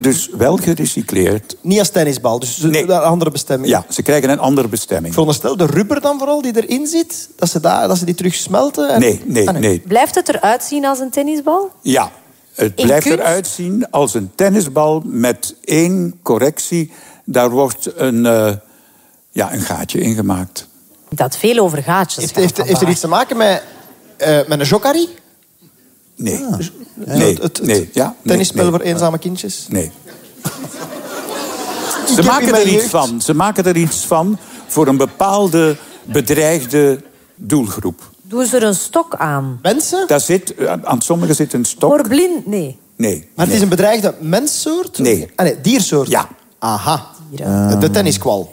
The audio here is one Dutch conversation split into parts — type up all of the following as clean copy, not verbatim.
Dus wel gerecycleerd. Niet als tennisbal, dus Nee. een andere bestemming. Ja, ze krijgen een andere bestemming. Ik veronderstel de rubber dan vooral die erin zit, dat ze die terug smelten. En... Nee. Blijft het eruit zien als een tennisbal? Ja, het In blijft kunst? eruit zien als een tennisbal met 1 correctie. Daar wordt een gaatje in gemaakt. Dat veel over gaatjes Heeft er iets te maken met een jokari? Nee. Het tennisspel voor eenzame kindjes? Nee. Ze maken er iets van voor een bepaalde bedreigde doelgroep. Doen ze er een stok aan? Mensen? Aan sommigen zit een stok. Voor blind? Nee. Nee. Maar het is een bedreigde menssoort? Nee. Diersoort? Ja. Aha. De tenniskwal.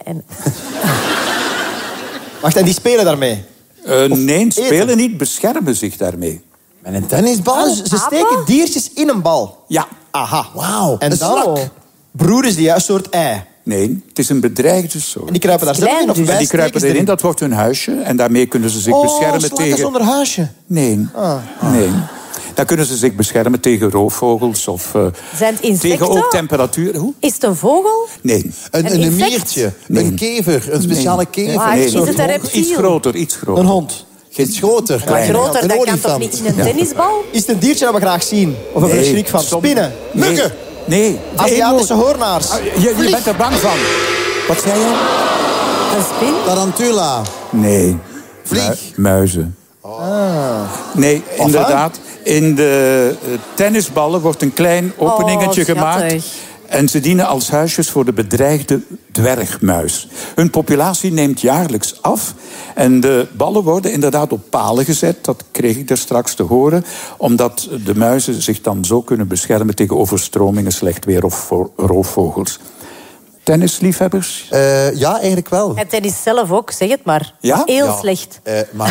Wacht, en die spelen daarmee? Nee, spelen niet, beschermen zich daarmee. Met een tennisbal? Ze steken diertjes in een bal? Ja. Aha. Wauw, En een dan slak. broeden ze die uit een soort ei. Nee, het is een bedreigde soort. En die kruipen daar zelf in? Of En wij die kruipen steken ze erin, dat wordt hun huisje. En daarmee kunnen ze zich beschermen slakken tegen... zonder huisje? Nee. Nee. Dan kunnen ze zich beschermen tegen roofvogels of Zijn het insecten? tegen ook temperatuur. Hoe? Is het een vogel? Nee. Een Een insect? miertje, Nee. een kever, een speciale kever. Maar Nee, is het een reptiel? Iets groter. Een hond? Iets groter. Maar groter, Een dat kan olifant. toch niet in een tennisbal? Is het een diertje dat we graag zien? Of hebben we er schrik van? Spinnen? Nee. Muggen? Nee. Aziatische hoornaars? Je bent er bang van. Wat zei je? Een spin? Tarantula. Nee. Vlieg. Muizen. Nee, inderdaad. In de tennisballen wordt een klein openingetje gemaakt. schattig. En ze dienen als huisjes voor de bedreigde dwergmuis. Hun populatie neemt jaarlijks af. En de ballen worden inderdaad op palen gezet. Dat kreeg ik daar straks te horen. Omdat de muizen zich dan zo kunnen beschermen tegen overstromingen, slecht weer of voor roofvogels. Tennisliefhebbers? Ja, eigenlijk wel. En tennis zelf ook, zeg het maar. Ja? Heel Ja. slecht. Maar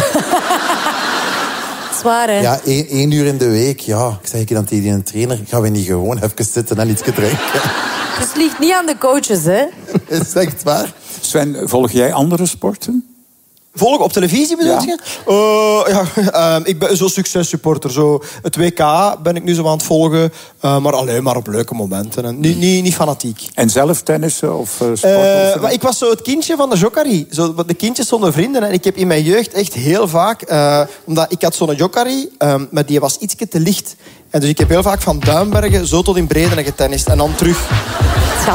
Zwaar, hè? ja, 1 uur in de week, ja. Ik zeg dan tegen een trainer, gaan we niet gewoon even zitten en iets drinken? Dus het ligt niet aan de coaches, hè? Is dat echt waar? Sven, volg jij andere sporten? Volgen op televisie bedoel je? Ik ben zo'n successupporter. Zo het WK ben ik nu zo aan het volgen. Maar alleen maar op leuke momenten. En niet fanatiek. En zelf tennissen of sporten? Maar ik was zo het kindje van de jokari. Zo de kindjes zonder vrienden. En ik heb in mijn jeugd echt heel vaak... omdat ik had zo'n jokari, maar die was ietsje te licht. En dus ik heb heel vaak van Duinbergen zo tot in Bredene getennist. En dan terug.